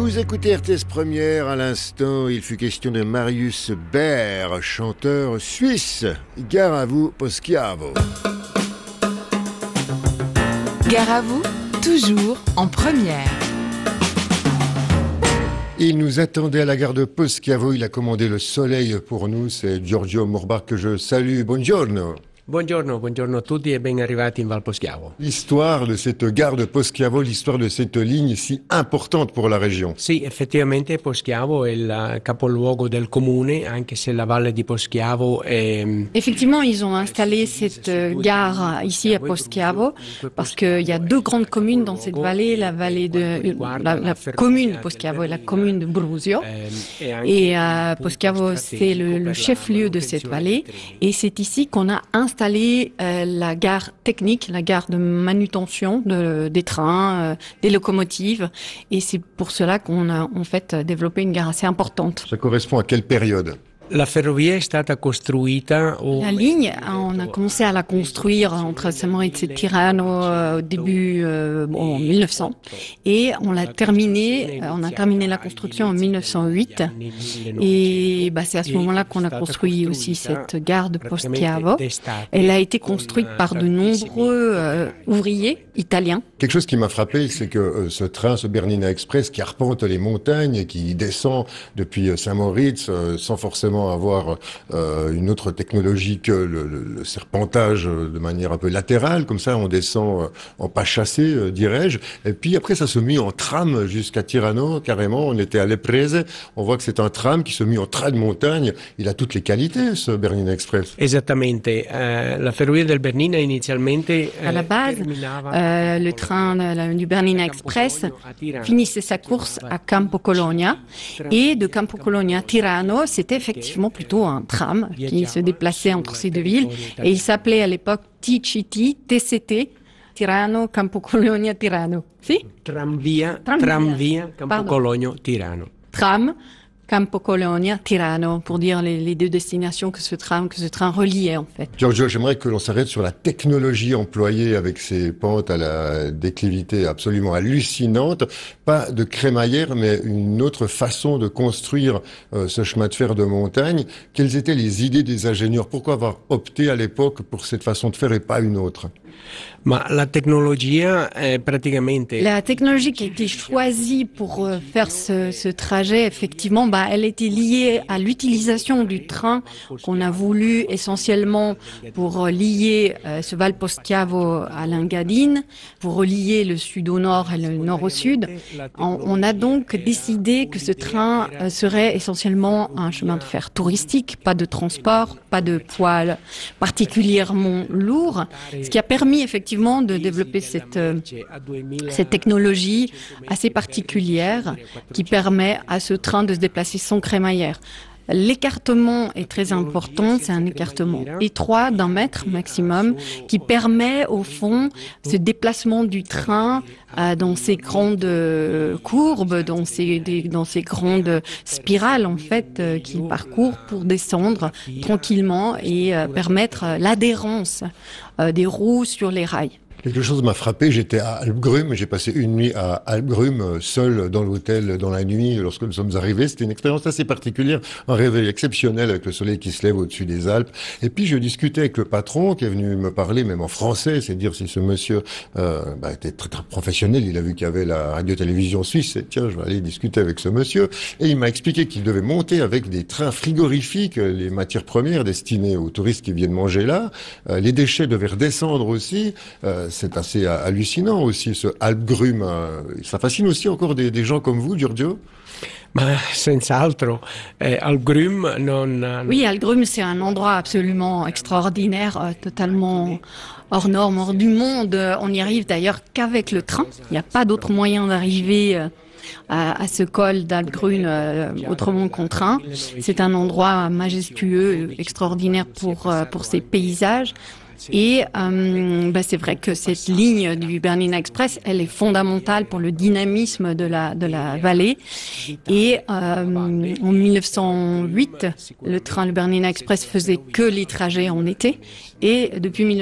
Vous écoutez RTS Première, à l'instant, il fut question de Marius Baer, chanteur suisse. Gare à vous, Poschiavo. Gare à vous, toujours en première. Il nous attendait à la gare de Poschiavo, il a commandé le soleil pour nous, c'est Giorgio Morbach que je salue. Buongiorno. Buongiorno a tutti e ben arrivati in Val Poschiavo. L'histoire de cette gare de Poschiavo, l'histoire de cette ligne si importante pour la région. Sì, effettivamente Poschiavo è il capoluogo del comune, anche se la valle di Poschiavo è... Effectivement, ils ont installé cette gare ici à Poschiavo parce qu'il y a deux grandes communes dans cette vallée, la commune de Poschiavo et la commune de Brusio. Et Poschiavo, c'est le chef-lieu de cette vallée. Et c'est ici qu'on a installé la gare technique, la gare de manutention des trains, des locomotives. Et c'est pour cela qu'on a en fait développé une gare assez importante. Ça correspond à quelle période ? La ferrovia è stata costruita... La ligne, on a commencé à la construire entre Samoritz et Tirano au début en 1900 et on a terminé la construction en 1908 et c'est à ce moment-là qu'on a construit aussi cette gare de Poschiavo. Elle a été construite par de nombreux ouvriers italiens. Quelque chose qui m'a frappé, c'est que ce train, ce Bernina Express qui arpente les montagnes et qui descend depuis Saint-Moritz sans forcément avoir une autre technologie que le serpentage de manière un peu latérale, comme ça on descend en pas chassé, dirais-je, et puis après ça se mit en tram jusqu'à Tirano, carrément, on était à Leprese, on voit que c'est un tram qui se mit en train de montagne, il a toutes les qualités ce Bernina Express. Esattamente, la ferrovia del Bernina inizialmente à la base, le train du Bernina Express finissait sa course à Campocolonia et de Campocolonia à Tirano, c'était effectivement plutôt un tram qui se déplaçait entre ces deux villes et il s'appelait à l'époque TCT, Tirano, Campocolonia, Tirano. Si? Tramvia, Campocolonia, Tirano. Tram, Campocolonia, Tirano, pour dire les deux destinations que ce train reliait en fait. Giorgio, j'aimerais que l'on s'arrête sur la technologie employée avec ces pentes à la déclivité absolument hallucinante. Pas de crémaillère, mais une autre façon de construire ce chemin de fer de montagne. Quelles étaient les idées des ingénieurs ? Pourquoi avoir opté à l'époque pour cette façon de faire et pas une autre ? La technologie qui a été choisie pour faire ce trajet, effectivement, elle était liée à l'utilisation du train qu'on a voulu essentiellement pour lier ce Val Poschiavo à l'Engadine, pour relier le sud au nord et le nord au sud. On a donc décidé que ce train serait essentiellement un chemin de fer touristique, pas de transport, pas de poids particulièrement lourd, ce qui a permis effectivement de développer cette technologie assez particulière qui permet à ce train de se déplacer sans crémaillère. L'écartement est très important, c'est un écartement étroit d'1 mètre maximum qui permet au fond ce déplacement du train dans ces grandes courbes, dans ces grandes spirales en fait qu'il parcourt pour descendre tranquillement et permettre l'adhérence des roues sur les rails. Quelque chose m'a frappé, j'étais à Alpgrum, j'ai passé une nuit à Alpgrum, seul dans l'hôtel dans la nuit lorsque nous sommes arrivés. C'était une expérience assez particulière, un réveil exceptionnel avec le soleil qui se lève au-dessus des Alpes. Et puis je discutais avec le patron qui est venu me parler, même en français, c'est dire si ce monsieur était très, très professionnel, il a vu qu'il y avait la radio-télévision suisse, et tiens, je vais aller discuter avec ce monsieur. Et il m'a expliqué qu'il devait monter avec des trains frigorifiques, les matières premières destinées aux touristes qui viennent manger là. Les déchets devaient redescendre aussi. C'est assez hallucinant aussi, ce Alpgrum. Ça fascine aussi encore des gens comme vous, Giorgio ? Senz'altro. Alpgrum Oui, Alpgrum, c'est un endroit absolument extraordinaire, totalement hors norme, hors du monde. On n'y arrive d'ailleurs qu'avec le train. Il n'y a pas d'autre moyen d'arriver à ce col d'Alpgrum autrement qu'en train. C'est un endroit majestueux, extraordinaire pour ses paysages. Et c'est vrai que cette ligne du Bernina Express, elle est fondamentale pour le dynamisme de la vallée. Et en 1908, le Bernina Express faisait que les trajets en été. Et depuis